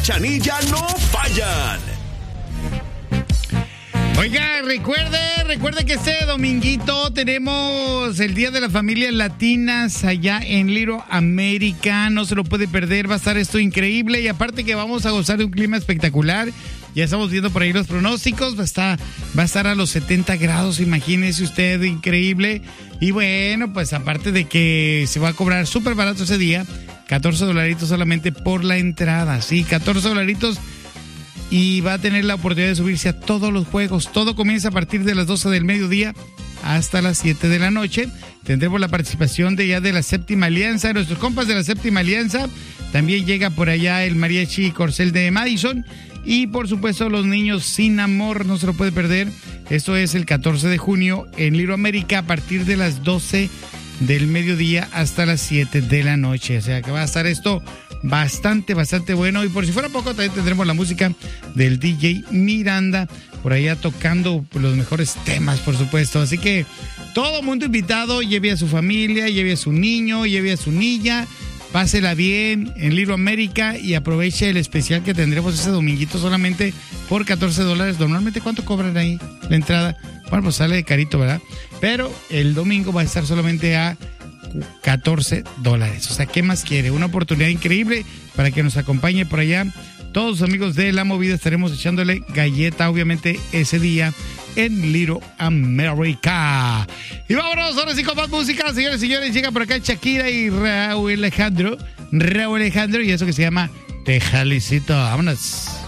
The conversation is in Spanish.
Cachanilla no fallan. Oiga, recuerde que este dominguito tenemos el Día de las Familias Latinas allá en Little America. No se lo puede perder, va a estar esto increíble. Y aparte que vamos a gozar de un clima espectacular. Ya estamos viendo por ahí los pronósticos. Va a estar a los 70 grados, imagínese usted, increíble. Y bueno, pues aparte de que se va a cobrar súper barato ese día, $14 solamente por la entrada. Sí, $14. Y va a tener la oportunidad de subirse a todos los juegos. Todo comienza a partir de las 12 del mediodía hasta las 7 de la noche. Tendremos la participación de la Séptima Alianza, de nuestros compas de la Séptima Alianza. También llega por allá el Mariachi Corcel de Madison. Y por supuesto los niños sin amor, no se lo puede perder. Esto es el 14 de junio en Little America a partir de las 12 del mediodía hasta las 7 de la noche. O sea que va a estar esto bastante bueno. Y por si fuera poco, también tendremos la música del DJ Miranda por allá tocando los mejores temas, por supuesto. Así que todo mundo invitado, lleve a su familia, lleve a su niño, lleve a su niña, pásela bien en Little America y aproveche el especial que tendremos ese dominguito solamente por $14. Normalmente, ¿cuánto cobran ahí la entrada? Bueno, pues sale de carito, ¿verdad? Pero el domingo va a estar solamente a $14. O sea, ¿qué más quiere? Una oportunidad increíble para que nos acompañe por allá. Todos los amigos de La Movida estaremos echándole galleta, obviamente, ese día en Little America. Y vámonos ahora sí con más música, señores y señores. Llega por acá Shakira y Raúl Alejandro, y eso que se llama Te Jalicito. Vámonos.